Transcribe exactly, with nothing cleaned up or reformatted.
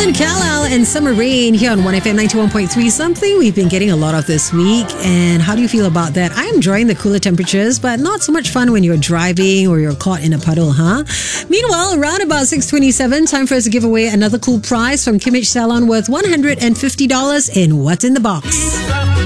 Ian Carlisle and Summer Rain here on one F M ninety-one point three. Something we've been getting a lot of this week. And how do you feel about that? I'm enjoying the cooler temperatures, but not so much fun when you're driving or you're caught in a puddle, huh? Meanwhile, around about six twenty-seven, time for us to give away another cool prize from Kimmage Salon worth one hundred fifty dollars in What's in the Box.